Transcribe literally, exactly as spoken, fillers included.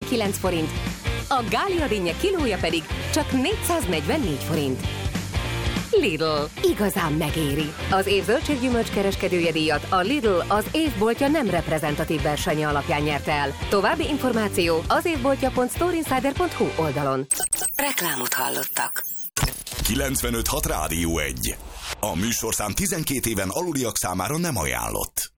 négyszázhuszonkilenc forint, a Gália dinnye kilója pedig csak négyszáznegyvennégy forint. Lidl. Igazán megéri. Az év zöldséggyümölcs kereskedője díjat a Lidl az évboltja nem reprezentatív versenye alapján nyerte el. További információ az évboltja pont storeinsider pont hu oldalon. Reklámot hallottak. kilencvenöt hat Rádió egy. A műsorszám tizenkét éven aluliak számára nem ajánlott.